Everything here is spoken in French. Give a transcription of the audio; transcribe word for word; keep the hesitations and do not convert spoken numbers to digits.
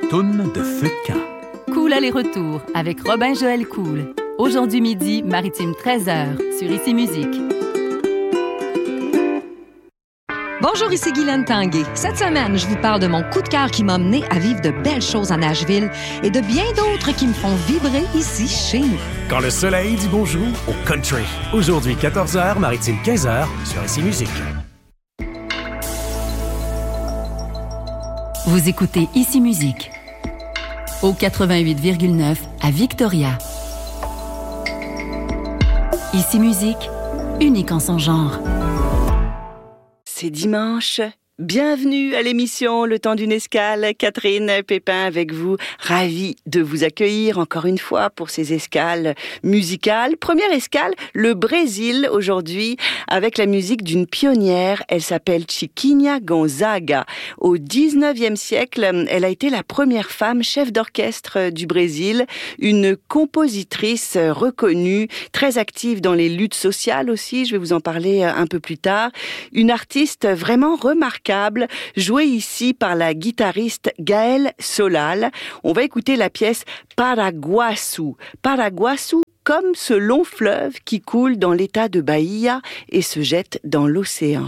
toune de feu de camp. Cool aller-retour avec Robin Joël Cool. Aujourd'hui midi, Maritime treize heures, sur Ici Musique. Bonjour, ici Guylaine Tanguay. Cette semaine, je vous parle de mon coup de cœur qui m'a mené à vivre de belles choses à Nashville et de bien d'autres qui me font vibrer ici, chez nous. Quand le soleil dit bonjour au country. Aujourd'hui, quatorze heures, Maritime quinze heures, sur Ici Musique. Vous écoutez Ici Musique au quatre-vingt-huit virgule neuf à Victoria. Ici Musique, unique en son genre. C'est dimanche. Bienvenue à l'émission Le Temps d'une escale. Catherine Pépin avec vous. Ravie de vous accueillir encore une fois pour ces escales musicales. Première escale, le Brésil aujourd'hui avec la musique d'une pionnière. Elle s'appelle Chiquinha Gonzaga. Au dix-neuvième siècle, elle a été la première femme chef d'orchestre du Brésil. Une compositrice reconnue, très active dans les luttes sociales aussi. Je vais vous en parler un peu plus tard. Une artiste vraiment remarquable, jouée ici par la guitariste Gaëlle Solal. On va écouter la pièce Paraguaçu. Paraguaçu, comme ce long fleuve qui coule dans l'état de Bahia et se jette dans l'océan.